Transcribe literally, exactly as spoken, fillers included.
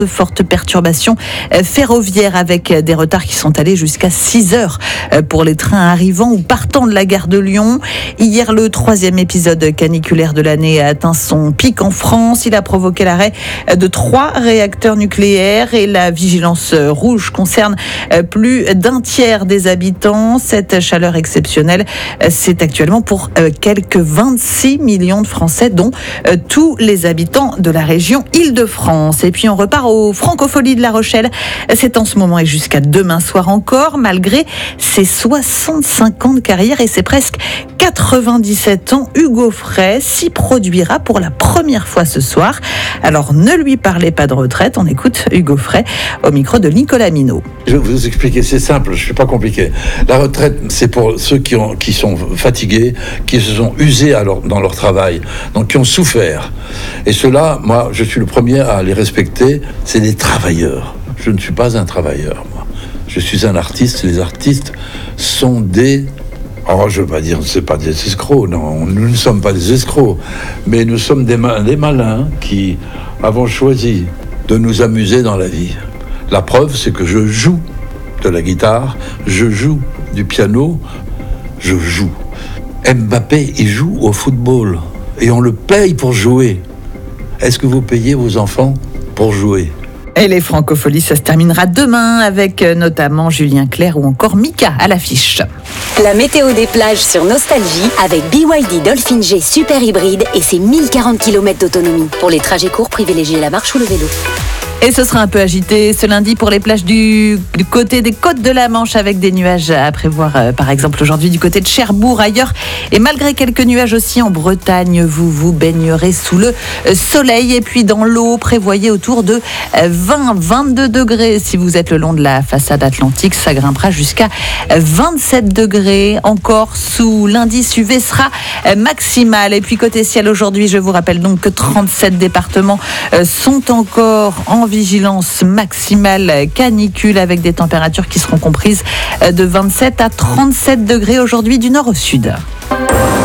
De fortes perturbations ferroviaires avec des retards qui sont allés jusqu'à six heures pour les trains arrivant ou partant de la gare de Lyon. Hier, le troisième épisode caniculaire de l'année a atteint son pic en France. Il a provoqué l'arrêt de trois réacteurs nucléaires et la vigilance rouge concerne plus d'un tiers des habitants. Cette chaleur exceptionnelle, c'est actuellement pour quelques vingt-six millions de Français, dont tous les habitants de la région Île-de-France. Et puis on repart aux Francopholies de La Rochelle. C'est en ce moment et jusqu'à demain soir encore, malgré ses soixante-cinq ans de carrière et ses presque quatre-vingt-dix-sept ans. Hugo Frey s'y produira pour la première fois ce soir. Alors ne lui parlez pas de retraite, on écoute Hugo Frey au micro de Nicolas Minot. Je vais vous expliquer, c'est simple, je ne suis pas compliqué. La retraite, c'est pour ceux qui, ont, qui sont fatigués, qui se sont usés à leur, dans leur travail, donc qui ont souffert. Et ceux-là, moi, je suis le premier à les respecter, c'est des travailleurs. Je ne suis pas un travailleur, moi. Je suis un artiste, les artistes sont des... Oh, je ne veux pas dire, c'est pas des escrocs, non, nous ne sommes pas des escrocs, mais nous sommes des, ma- des malins qui avons choisi de nous amuser dans la vie. La preuve, c'est que je joue de la guitare, je joue du piano, je joue. Mbappé, il joue au football et on le paye pour jouer. Est-ce que vous payez vos enfants pour jouer ? Et les Francopholies, ça se terminera demain avec notamment Julien Clerc ou encore Mika à l'affiche. La météo des plages sur Nostalgie avec B Y D Dolphin G Super Hybride et ses mille quarante kilomètres d'autonomie. Pour les trajets courts, privilégiez la marche ou le vélo. Et ce sera un peu agité ce lundi pour les plages du, du côté des côtes de la Manche avec des nuages à prévoir euh, par exemple aujourd'hui du côté de Cherbourg ailleurs. Et malgré quelques nuages aussi en Bretagne, vous vous baignerez sous le soleil. Et puis dans l'eau, prévoyez autour de vingt à vingt-deux degrés. Si vous êtes le long de la façade atlantique, ça grimpera jusqu'à vingt-sept degrés. Encore sous l'indice U V sera maximal. Et puis côté ciel aujourd'hui, je vous rappelle donc que trente-sept départements sont encore en vigilance maximale canicule avec des températures qui seront comprises de vingt-sept à trente-sept degrés aujourd'hui du nord au sud.